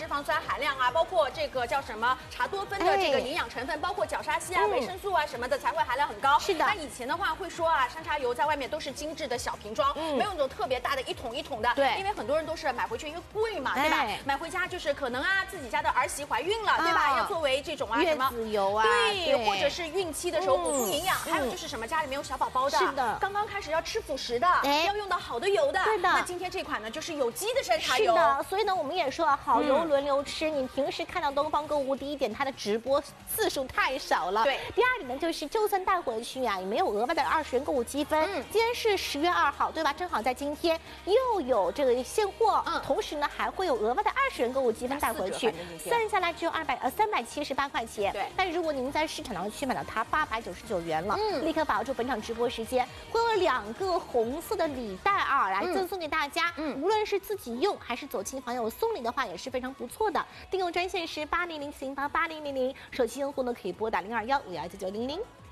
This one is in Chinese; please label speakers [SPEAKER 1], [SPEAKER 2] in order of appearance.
[SPEAKER 1] 肪酸含量啊，包括这个叫什么茶多酚的这个营养成分，包括角鲨烯啊、维生素啊什么的，才会含量很高。
[SPEAKER 2] 是的。
[SPEAKER 1] 那以前的话会说啊，山茶油在外面都是精致的小瓶装，没有那种特别大的一桶一桶的。
[SPEAKER 2] 对，
[SPEAKER 1] 因为很多人都是买回去因为贵嘛，对吧？买回家就是可能啊自己家的儿媳怀孕了，对吧？要作为这种啊什么
[SPEAKER 2] 月子油啊，
[SPEAKER 1] 对，或者是孕期的时候补充营养。还有就是什么家里面有小宝宝的，
[SPEAKER 2] 是的，
[SPEAKER 1] 刚刚开始要吃辅食的，要用到好的油的。
[SPEAKER 2] 对的。
[SPEAKER 1] 那今天这款呢就是有机的山茶油。
[SPEAKER 2] 是的，所以呢我们也说好油轮流吃。你平时看到东方购物，第一点它的直播次数太少了，
[SPEAKER 1] 对。
[SPEAKER 2] 第二点呢就是就算带回去啊，也没有额外的20元购物积分。今天是10月2号，对吧？正好在今天又有这个现货，同时呢还会有额外的20元购物积分带回去，算下来只有378块钱。
[SPEAKER 1] 对。
[SPEAKER 2] 但如果您在市场上去买到它899元了，立刻把握住本场直播时间，会有2个红色的礼袋啊，来赠送给大家。无论是自己用还是走亲访友送礼的话，也是非常不错的。订购专线是8007088000，手机用户呢可以拨打0215119900。